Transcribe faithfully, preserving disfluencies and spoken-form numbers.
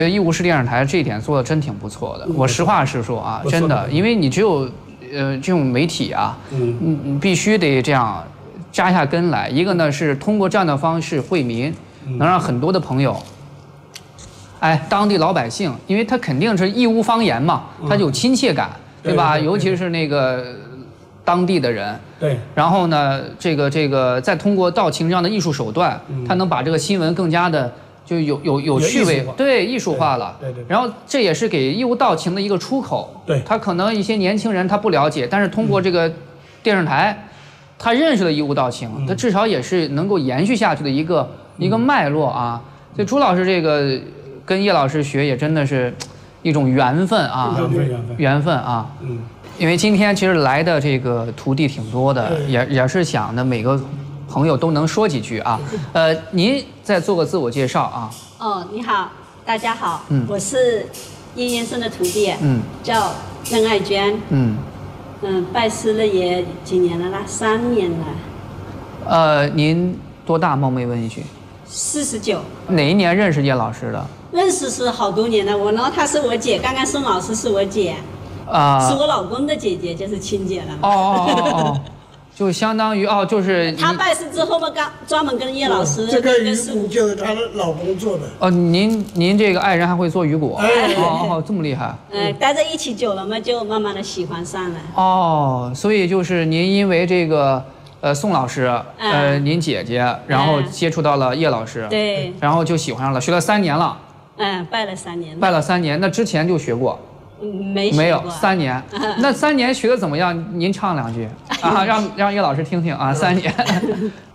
义乌市电视台这一点做的真挺不错的，我实话实说啊，真的，因为你只有呃这种媒体啊，嗯，你必须得这样扎下根来。一个呢是通过这样的方式惠民，能让很多的朋友，哎，当地老百姓，因为他肯定是义乌方言嘛，他有亲切感，对吧？尤其是那个当地的人， 对。 然后呢，这个这个再通过道情这样的艺术手段，他能把这个新闻更加的。就有有有趣味，对艺术化了， 对对。 然后这也是给义乌道情的一个出口。 对， 他可能一些年轻人他不了解，但是通过这个电视台，他认识了义乌道情，他至少也是能够延续下去的一个一个脉络啊。所以朱老师这个跟叶老师学也真的是一种缘分啊， 缘分缘分缘分啊。 嗯， 因为今天其实来的这个徒弟挺多的，也也是想的每个朋友都能说几句啊。呃，您再做个自我介绍啊。 哦，你好，大家好，嗯，我是叶先生的徒弟，嗯，叫任爱娟，嗯，嗯，拜师了也几年了啦，三年了。 呃，您多大？冒昧问一句。 四十九。 哪一年认识叶老师的？ 认识是好多年了，我呢，她是我姐，刚刚宋老师是我姐， 啊、呃， 是我老公的姐姐，就是亲姐了。 哦哦哦哦。就相当于哦，就是他拜师之后嘛，刚专门跟叶老师、 哦、这个鱼骨就是她的老公做的。 哦，您您这个爱人还会做鱼骨？哎，哦哦，这么厉害。 呃，待在一起久了嘛，就慢慢的喜欢上了。 哦，所以就是您因为这个呃宋老师，嗯、呃您姐姐，然后接触到了叶老师， 对， 然后就喜欢上了，学了三年了。 嗯，拜了三年。 拜了三年，那之前就学过。 没没有三年，那三年学的怎么样？您唱两句啊，让让叶老师听听啊。三年，